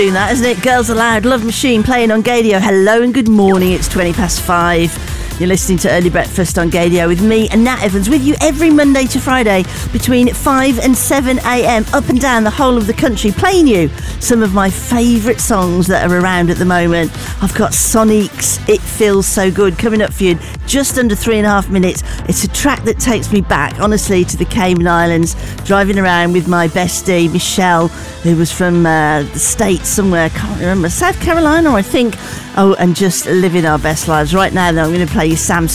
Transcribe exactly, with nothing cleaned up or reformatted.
Doing that, isn't it? Girls Aloud, Love Machine playing on Gadio. Hello and good morning. It's twenty past five. You're listening to Early Breakfast on Gadio with me and Nat Evans, with you every Monday to Friday between five and seven a.m. up and down the whole of the country, playing you some of my favourite songs that are around at the moment. I've got Sonic's It Feels So Good coming up for you in just under three and a half minutes. It's a track that takes me back, honestly, to the Cayman Islands, driving around with my bestie, Michelle, who was from uh, the States somewhere, I can't remember, South Carolina, I think. Oh, and just living our best lives. Right now, though, I'm going to play you Sam